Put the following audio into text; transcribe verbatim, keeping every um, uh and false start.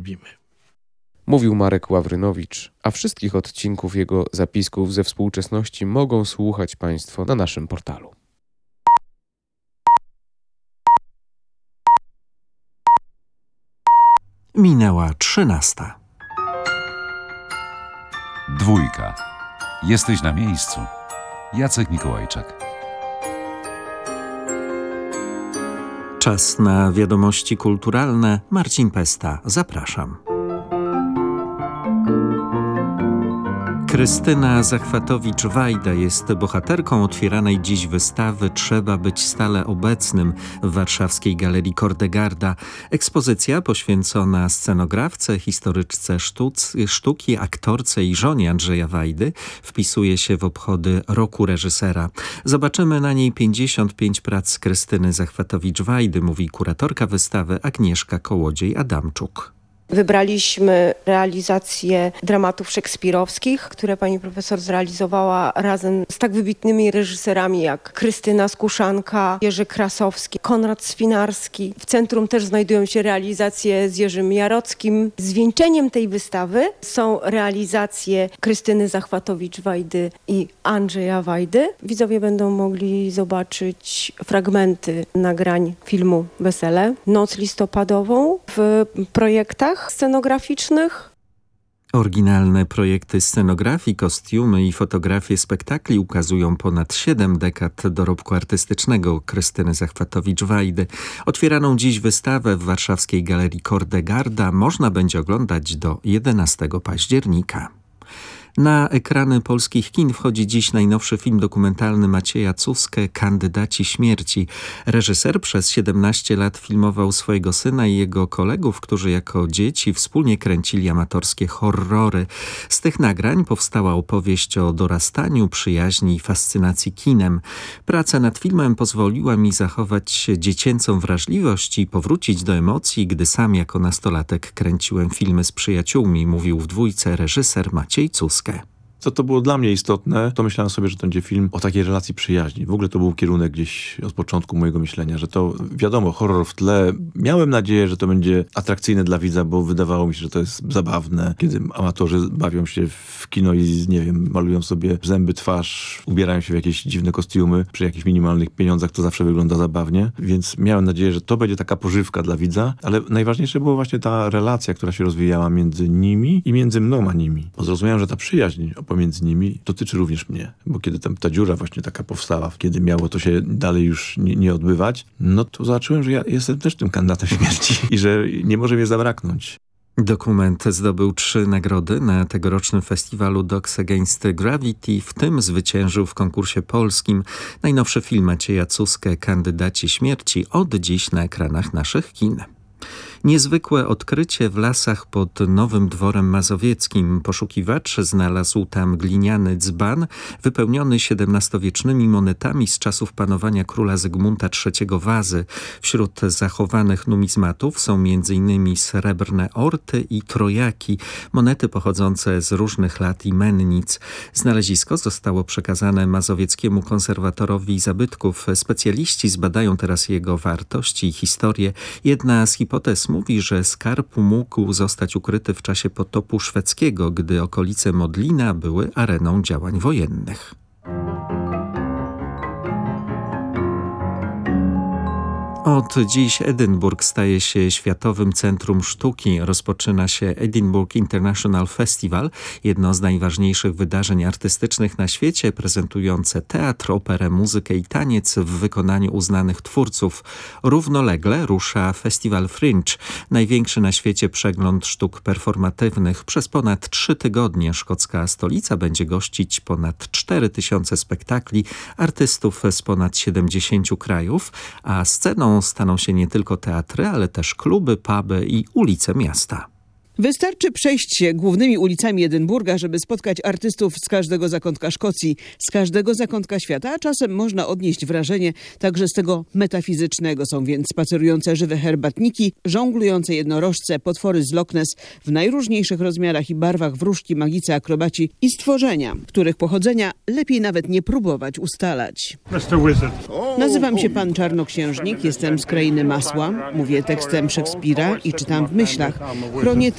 lubimy. Mówił Marek Ławrynowicz, a wszystkich odcinków jego zapisków ze współczesności mogą słuchać Państwo na naszym portalu. Minęła trzynasta. Dwójka. Jesteś na miejscu. Jacek Mikołajczak. Czas na wiadomości kulturalne. Marcin Pesta, zapraszam. Krystyna Zachwatowicz-Wajda jest bohaterką otwieranej dziś wystawy Trzeba być stale obecnym w warszawskiej Galerii Kordegarda. Ekspozycja poświęcona scenografce, historyczce sztuc, sztuki, aktorce i żonie Andrzeja Wajdy wpisuje się w obchody roku reżysera. Zobaczymy na niej pięćdziesiąt pięć prac Krystyny Zachwatowicz-Wajdy, mówi kuratorka wystawy Agnieszka Kołodziej-Adamczuk. Wybraliśmy realizację dramatów szekspirowskich, które pani profesor zrealizowała razem z tak wybitnymi reżyserami jak Krystyna Skuszanka, Jerzy Krasowski, Konrad Swinarski. W centrum też znajdują się realizacje z Jerzym Jarockim. Zwieńczeniem tej wystawy są realizacje Krystyny Zachwatowicz-Wajdy i Andrzeja Wajdy. Widzowie będą mogli zobaczyć fragmenty nagrań filmu Wesele, Noc listopadową w projektach scenograficznych. Oryginalne projekty scenografii, kostiumy i fotografie spektakli ukazują ponad siedem dekad dorobku artystycznego Krystyny Zachwatowicz-Wajdy. Otwieraną dziś wystawę w warszawskiej Galerii Kordegarda można będzie oglądać do jedenastego października. Na ekrany polskich kin wchodzi dziś najnowszy film dokumentalny Macieja Cuskę Kandydaci śmierci. Reżyser przez siedemnaście lat filmował swojego syna i jego kolegów, którzy jako dzieci wspólnie kręcili amatorskie horrory. Z tych nagrań powstała opowieść o dorastaniu, przyjaźni i fascynacji kinem. Praca nad filmem pozwoliła mi zachować dziecięcą wrażliwość i powrócić do emocji, gdy sam jako nastolatek kręciłem filmy z przyjaciółmi, mówił w Dwójce reżyser Maciej Cuskę. Co to było dla mnie istotne, to myślałem sobie, że to będzie film o takiej relacji przyjaźni. W ogóle to był kierunek gdzieś od początku mojego myślenia, że to wiadomo, horror w tle. Miałem nadzieję, że to będzie atrakcyjne dla widza, bo wydawało mi się, że to jest zabawne, kiedy amatorzy bawią się w kino i nie wiem, malują sobie zęby, twarz, ubierają się w jakieś dziwne kostiumy przy jakichś minimalnych pieniądzach, to zawsze wygląda zabawnie. Więc miałem nadzieję, że to będzie taka pożywka dla widza, ale najważniejsze było właśnie ta relacja, która się rozwijała między nimi i między mną a nimi. Bo zrozumiałem, że ta przyjaźń pomiędzy nimi dotyczy również mnie, bo kiedy tam ta dziura właśnie taka powstała, kiedy miało to się dalej już nie, nie odbywać, no to zobaczyłem, że ja jestem też tym kandydatem śmierci i że nie może mnie zabraknąć. Dokument zdobył trzy nagrody na tegorocznym festiwalu Dogs Against Gravity, w tym zwyciężył w konkursie polskim. Najnowszy film Macieja Cuskę Kandydaci śmierci od dziś na ekranach naszych kin. Niezwykłe odkrycie w lasach pod Nowym Dworem Mazowieckim. Poszukiwacz znalazł tam gliniany dzban wypełniony siedemnastowiecznymi monetami z czasów panowania króla Zygmunta trzeciego Wazy. Wśród zachowanych numizmatów są między innymi srebrne orty i trojaki, monety pochodzące z różnych lat i mennic. Znalezisko zostało przekazane Mazowieckiemu Konserwatorowi Zabytków. Specjaliści zbadają teraz jego wartość i historię. Jedna z hipotez mówi, że skarb mógł zostać ukryty w czasie potopu szwedzkiego, gdy okolice Modlina były areną działań wojennych. Od dziś Edynburg staje się Światowym Centrum Sztuki. Rozpoczyna się Edinburgh International Festival, jedno z najważniejszych wydarzeń artystycznych na świecie, prezentujące teatr, operę, muzykę i taniec w wykonaniu uznanych twórców. Równolegle rusza Festival Fringe, największy na świecie przegląd sztuk performatywnych. Przez ponad trzy tygodnie szkocka stolica będzie gościć ponad cztery tysiące spektakli artystów z ponad siedemdziesięciu krajów, a sceną staną się nie tylko teatry, ale też kluby, puby i ulice miasta. Wystarczy przejść się głównymi ulicami Edynburga, żeby spotkać artystów z każdego zakątka Szkocji, z każdego zakątka świata, a czasem można odnieść wrażenie także z tego metafizycznego. Są więc spacerujące żywe herbatniki, żonglujące jednorożce, potwory z Loch Ness w najróżniejszych rozmiarach i barwach, wróżki, magicy, akrobaci i stworzenia, których pochodzenia lepiej nawet nie próbować ustalać. Nazywam się pan Czarnoksiężnik, jestem z krainy masła, mówię tekstem Szekspira i czytam w myślach. Chronię